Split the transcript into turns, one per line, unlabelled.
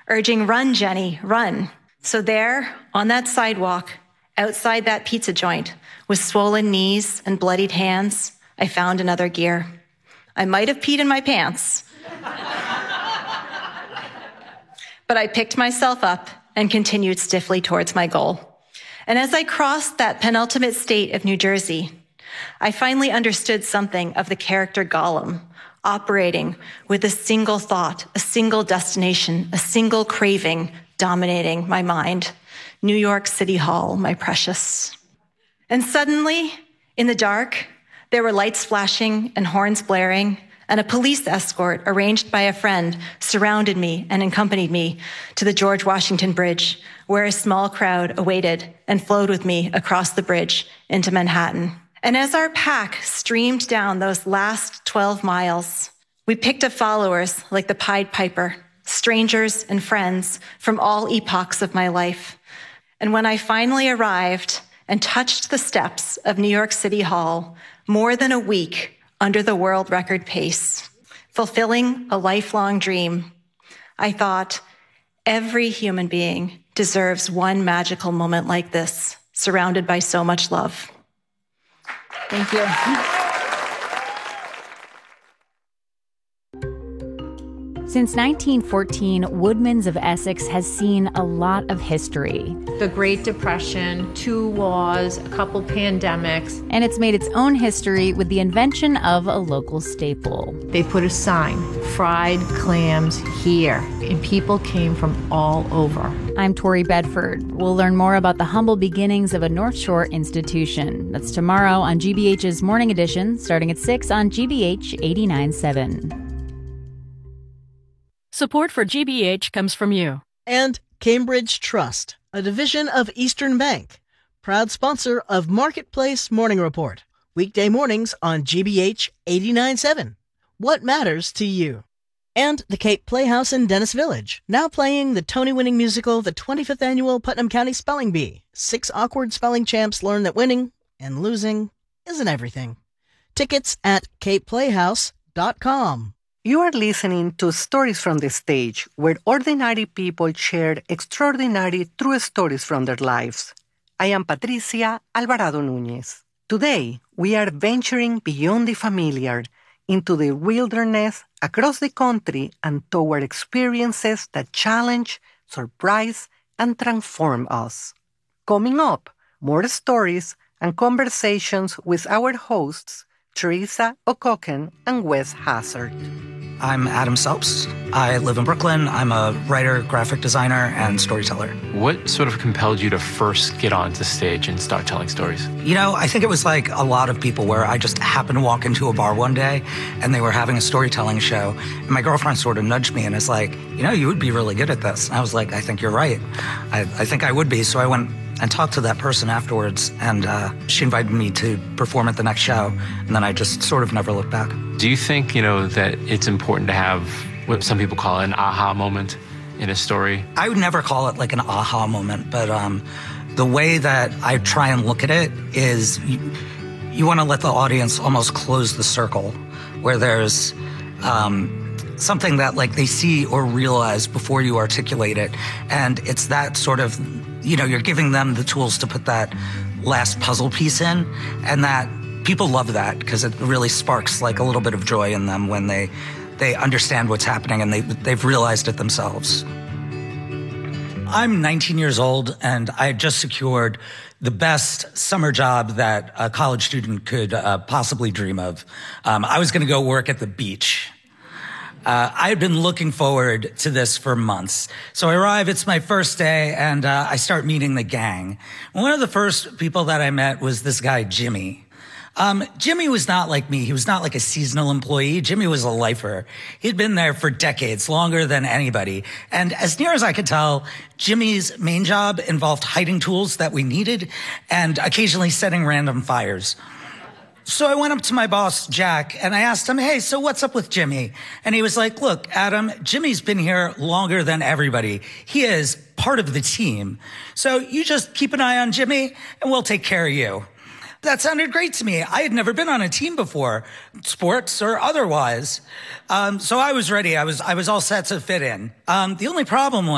urging, "Run, Jenny, run." So there, on that sidewalk, outside that pizza joint, with swollen knees and bloodied hands, I found another gear. I might have peed in my pants, but I picked myself up and continued stiffly towards my goal. And as I crossed that penultimate state of New Jersey, I finally understood something of the character Gollum, operating with a single thought, a single destination, a single craving dominating my mind. New York City Hall, my precious. And suddenly, in the dark, there were lights flashing and horns blaring, and a police escort arranged by a friend surrounded me and accompanied me to the George Washington Bridge, where a small crowd awaited and flowed with me across the bridge into Manhattan. And as our pack streamed down those last 12 miles, we picked up followers like the Pied Piper, strangers and friends from all epochs of my life. And when I finally arrived and touched the steps of New York City Hall, more than a week under the world record pace, fulfilling a lifelong dream, I thought, every human being deserves one magical moment like this, surrounded by so much love. Thank you.
Since 1914, Woodman's of Essex has seen a lot of history.
The Great Depression, 2 wars, a couple pandemics.
And it's made its own history with the invention of a local staple.
They put a sign, fried clams here, and people came from all over.
I'm Tori Bedford. We'll learn more about the humble beginnings of a North Shore institution. That's tomorrow on GBH's Morning Edition, starting at 6 on GBH 89.7.
Support for GBH comes from you.
And Cambridge Trust, a division of Eastern Bank, proud sponsor of Marketplace Morning Report. Weekday mornings on GBH 89.7. What matters to you? And the Cape Playhouse in Dennis Village, now playing the Tony-winning musical, the 25th Annual Putnam County Spelling Bee. 6 awkward spelling champs learn that winning and losing isn't everything. Tickets at capeplayhouse.com.
You are listening to Stories from the Stage, where ordinary people share extraordinary true stories from their lives. I am Patricia Alvarado Núñez. Today, we are venturing beyond the familiar into the wilderness, across the country, and toward experiences that challenge, surprise, and transform us. Coming up, more stories and conversations with our hosts, Teresa O'Cocken and Wes Hazard.
I'm Adam Selps. I live in Brooklyn. I'm a writer, graphic designer, and storyteller.
What sort of compelled you to first get onto stage and start telling stories?
You know, I think it was like a lot of people where I just happened to walk into a bar one day and they were having a storytelling show. And my girlfriend sort of nudged me and is like, you know, you would be really good at this. And I was like, I think you're right. I think I would be. So I went and talked to that person afterwards, and she invited me to perform at the next show, and then I just sort of never looked back.
Do you think, that it's important to have what some people call an aha moment in a story?
I would never call it like an aha moment, but the way that I try and look at it is you want to let the audience almost close the circle, where there's something that like they see or realize before you articulate it, and it's that sort of, you're giving them the tools to put that last puzzle piece in, and that people love that because it really sparks like a little bit of joy in them when they understand what's happening and they've realized it themselves. I'm 19 years old and I had just secured the best summer job that a college student could possibly dream of. I was going to go work at the beach. I had been looking forward to this for months. So I arrive, it's my first day, and I start meeting the gang. One of the first people that I met was this guy, Jimmy. Jimmy was not like me. He was not like a seasonal employee. Jimmy was a lifer. He'd been there for decades, longer than anybody. And as near as I could tell, Jimmy's main job involved hiding tools that we needed and occasionally setting random fires. So I went up to my boss, Jack, and I asked him, hey, so what's up with Jimmy? And he was like, look, Adam, Jimmy's been here longer than everybody. He is part of the team. So you just keep an eye on Jimmy and we'll take care of you. That sounded great to me. I had never been on a team before, sports or otherwise. So I was ready. I was all set to fit in. The only problem